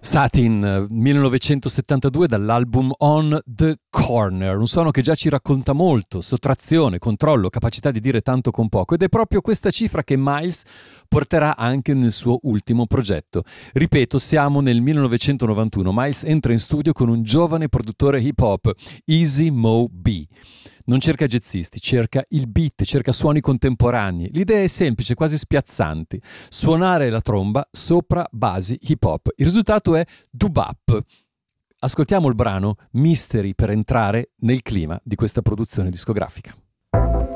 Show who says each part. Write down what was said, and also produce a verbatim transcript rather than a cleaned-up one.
Speaker 1: Satin, millenovecentosettantadue, dall'album On the Corner, un suono che già ci racconta molto: sottrazione, controllo, capacità di dire tanto con poco, ed è proprio questa cifra che Miles porterà anche nel suo ultimo progetto. Ripeto, siamo nel millenovecentonovantuno, Miles entra in studio con un giovane produttore hip hop, Easy Mo Bee. Non cerca jazzisti, cerca il beat, cerca suoni contemporanei. L'idea è semplice, quasi spiazzanti: suonare la tromba sopra basi hip hop. Il risultato è doo-bap. Ascoltiamo il brano Mystery per entrare nel clima di questa produzione discografica.